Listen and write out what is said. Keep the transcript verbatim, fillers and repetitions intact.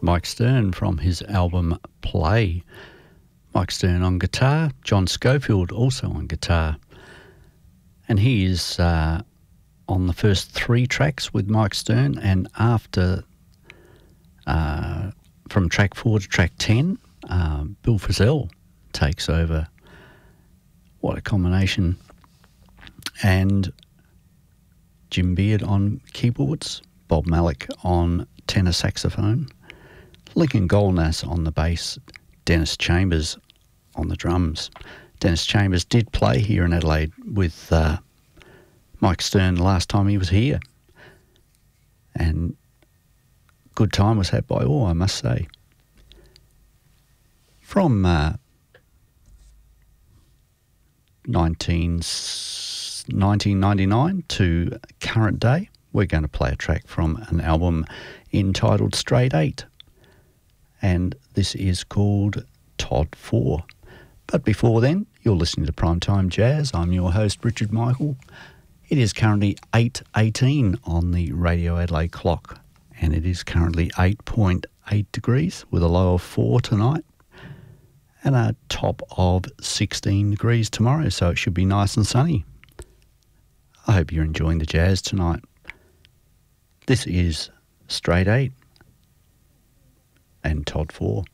Mike Stern from his album Play. Mike Stern on guitar, John Schofield also on guitar. And he is uh, on the first three tracks with Mike Stern, and after, uh, from track four to track ten, uh, Bill Frisell takes over. What a combination. And Jim Beard on keyboards, Bob Malik on tenor saxophone, Lincoln Goldnass on the bass, Dennis Chambers on the drums. Dennis Chambers did play here in Adelaide with uh, Mike Stern the last time he was here. And good time was had by all, I must say. From uh, nineteen ninety-nine to current day, we're going to play a track from an album entitled Straight Eight. And this is called Todd four. But before then, you're listening to Primetime Jazz. I'm your host, Richard Michael. It is currently eight eighteen on the Radio Adelaide clock, and it is currently eight point eight degrees with a low of four tonight and a top of sixteen degrees tomorrow, so it should be nice and sunny. I hope you're enjoying the jazz tonight. This is Straight Eight and Todd four.